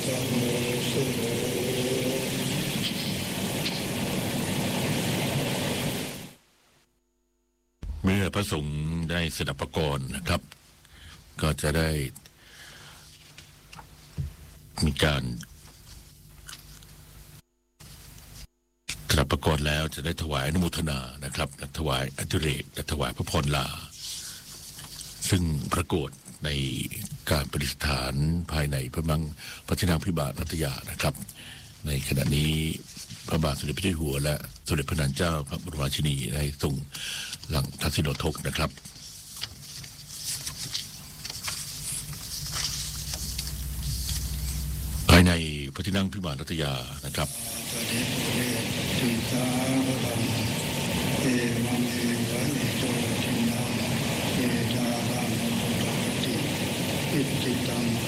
เมื่อพระสงฆ์ได้สดับประกรณ์นะครับก็จะได้มีการสดับประกรณ์แล้วจะได้ถวายอนุโมทนานะครับและถวายอดิเรกและถวายพระพรลาซึ่งปรากฏในการประดิษฐานภายในพระที่นั่งพิบาลพัทยานะครับในขณะนี้พระบาทสมเด็จพระเจ้าอยู่หัวและสมเด็จพระนางเจ้าพระบรมราชินีได้ทรงหลังทักษิณโอทกนะครับภายในพระที่นั่งพิบาลพัทยานะครับอิติตัง